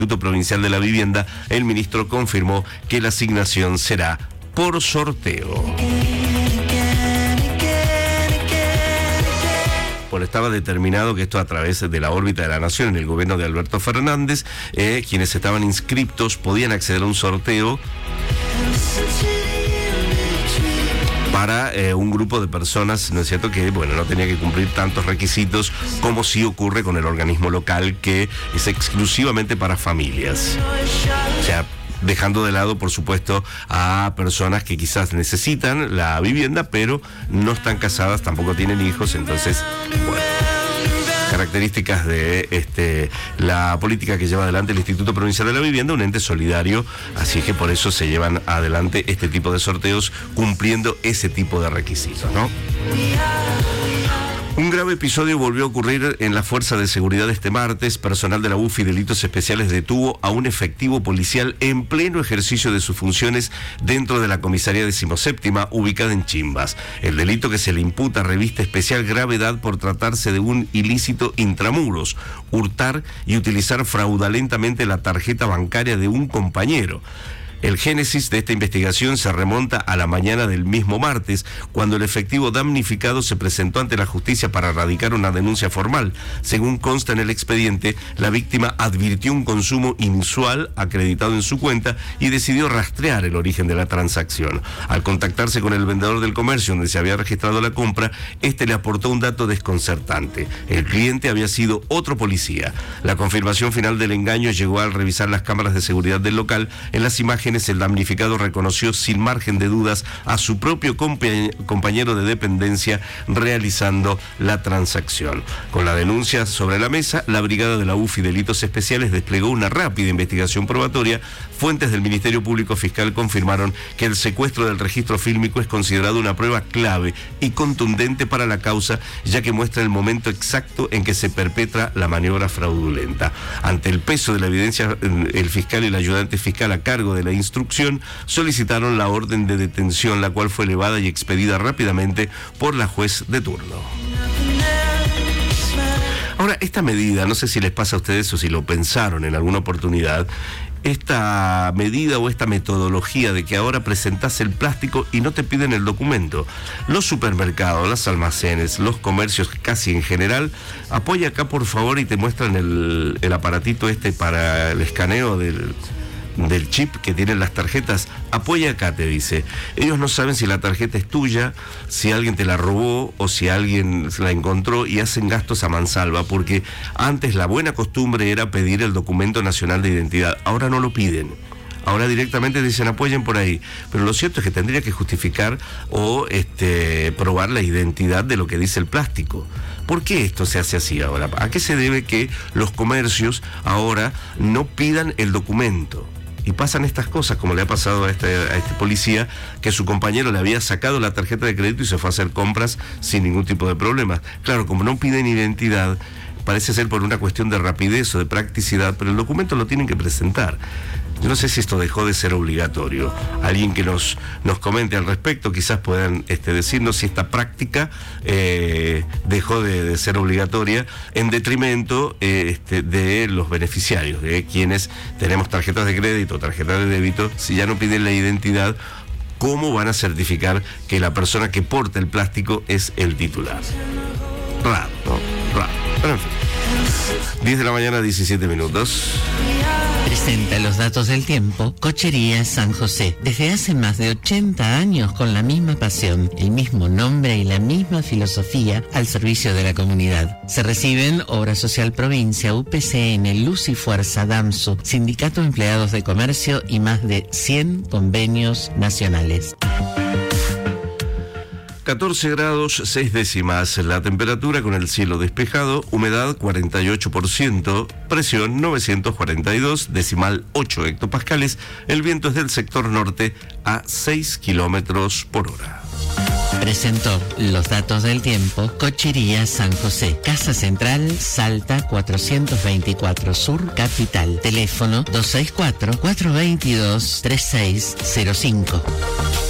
Instituto Provincial de la Vivienda, el ministro confirmó que la asignación será por sorteo. Bueno, estaba determinado que esto a través de la órbita de la nación en el gobierno de Alberto Fernández, quienes estaban inscriptos podían acceder a un sorteo para un grupo de personas, ¿no es cierto?, que bueno, no tenía que cumplir tantos requisitos como sí ocurre con el organismo local, que es exclusivamente para familias. O sea, dejando de lado, por supuesto, a personas que quizás necesitan la vivienda, pero no están casadas, tampoco tienen hijos, entonces, bueno, características de la política que lleva adelante el Instituto Provincial de la Vivienda, un ente solidario, así es que por eso se llevan adelante este tipo de sorteos cumpliendo ese tipo de requisitos, ¿no? Un grave episodio volvió a ocurrir en la Fuerza de Seguridad este martes. Personal de la UFI Delitos Especiales detuvo a un efectivo policial en pleno ejercicio de sus funciones dentro de la comisaría 17ª, ubicada en Chimbas. El delito que se le imputa reviste especial gravedad por tratarse de un ilícito intramuros, hurtar y utilizar fraudulentamente la tarjeta bancaria de un compañero. El génesis de esta investigación se remonta a la mañana del mismo martes, cuando el efectivo damnificado se presentó ante la justicia para radicar una denuncia formal. Según consta en el expediente, la víctima advirtió un consumo inusual acreditado en su cuenta y decidió rastrear el origen de la transacción. Al contactarse con el vendedor del comercio donde se había registrado la compra, este le aportó un dato desconcertante. El cliente había sido otro policía. La confirmación final del engaño llegó al revisar las cámaras de seguridad del local. En las imágenes, el damnificado reconoció sin margen de dudas a su propio compañero de dependencia realizando la transacción. Con la denuncia sobre la mesa, la brigada de la UFI Delitos Especiales desplegó una rápida investigación probatoria. Fuentes del Ministerio Público Fiscal confirmaron que el secuestro del registro fílmico es considerado una prueba clave y contundente para la causa, ya que muestra el momento exacto en que se perpetra la maniobra fraudulenta. Ante el peso de la evidencia, el fiscal y el ayudante fiscal a cargo de la instrucción solicitaron la orden de detención, la cual fue elevada y expedida rápidamente por la juez de turno. Ahora, esta medida, no sé si les pasa a ustedes o si lo pensaron en alguna oportunidad, esta medida o esta metodología de que ahora presentás el plástico y no te piden el documento. Los supermercados, los almacenes, los comercios casi en general, apoya acá por favor y te muestran el aparatito para el escaneo del chip que tienen las tarjetas. Apoya acá, te dice. Ellos no saben si la tarjeta es tuya, si alguien te la robó o si alguien se la encontró, y hacen gastos a mansalva, porque antes la buena costumbre era pedir el documento nacional de identidad. Ahora no lo piden. Ahora directamente dicen apoyen por ahí. Pero lo cierto es que tendría que justificar o probar la identidad de lo que dice el plástico. ¿Por qué esto se hace así ahora? ¿A qué se debe que los comercios ahora no pidan el documento? Y pasan estas cosas, como le ha pasado a este policía, que su compañero le había sacado la tarjeta de crédito y se fue a hacer compras sin ningún tipo de problemas. Claro, como no piden identidad, parece ser por una cuestión de rapidez o de practicidad, pero el documento lo tienen que presentar. Yo no sé si esto dejó de ser obligatorio. Alguien que nos comente al respecto, quizás puedan decirnos si esta práctica dejó de ser obligatoria en detrimento de los beneficiarios, de quienes tenemos tarjetas de crédito, tarjetas de débito. Si ya no piden la identidad, ¿cómo van a certificar que la persona que porta el plástico es el titular? Raro, ¿no? Raro. Pero en fin. 10 de la mañana, 17 minutos. Presenta los datos del tiempo Cochería San José. Desde hace más de 80 años con la misma pasión, el mismo nombre y la misma filosofía al servicio de la comunidad. Se reciben Obra Social Provincia, UPCN, Luz y Fuerza, DAMSU, Sindicato de Empleados de Comercio y más de 100 convenios nacionales. 14 grados 6 décimas la temperatura, con el cielo despejado, humedad 48%, presión 942,8 hectopascales, el viento es del sector norte a 6 kilómetros por hora. Presentó los datos del tiempo Cochería San José, Casa Central, Salta 424 Sur, Capital. Teléfono 264-422-3605.